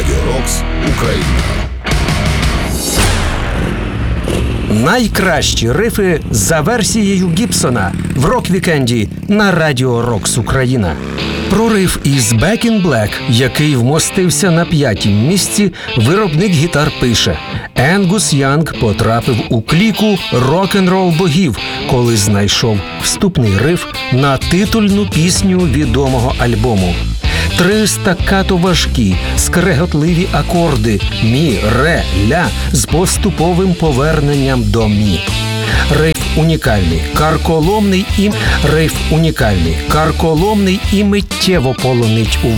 Радіо Рокс Україна. Найкращі рифи за версією Гібсона в рок-вікенді на Радіо Рокс Україна. Про риф із Back in Black, який вмостився на 5-м місці, виробник гітар пише: Енгус Янг потрапив у кліку рок-н-рол богів, коли знайшов вступний риф на титульну пісню відомого альбому. 3 стаккато важкі, скреготливі акорди мі, ре, ля з поступовим поверненням до мі. Риф унікальний, карколомний і миттєво полонить увагу.